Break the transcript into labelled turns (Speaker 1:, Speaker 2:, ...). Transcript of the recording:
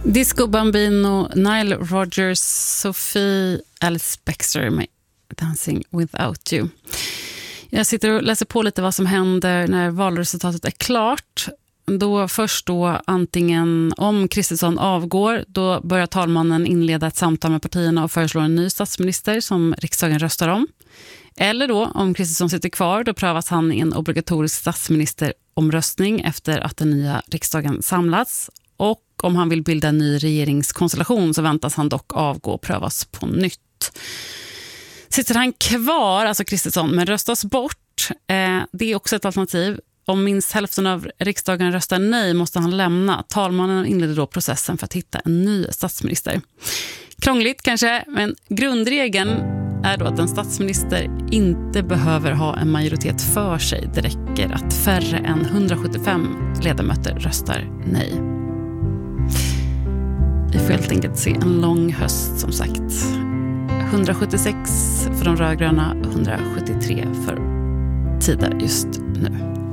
Speaker 1: Disco Bambino, Nile Rodgers, Sophie Alice Baxter med Dancing Without You. Jag sitter och läser på lite vad som händer när valresultatet är klart. Först antingen om Kristersson avgår, då börjar talmannen inleda ett samtal med partierna och föreslå en ny statsminister som riksdagen röstar om. Eller då, om Kristersson sitter kvar, då prövas han i en obligatorisk statsministeromröstning efter att den nya riksdagen samlats. Och om han vill bilda en ny regeringskonstellation så väntas han dock avgå och prövas på nytt. Sitter han kvar, alltså Kristersson, men röstas bort, det är också ett alternativ. Om minst hälften av riksdagen röstar nej måste han lämna. Talmannen inleder då processen för att hitta en ny statsminister. Krångligt kanske, men grundregeln är då att en statsminister inte behöver ha en majoritet för sig. Det räcker att färre än 175 ledamöter röstar nej. Vi får helt enkelt se en lång höst som sagt. 176 för de rödgröna, 173 för Tider just nu.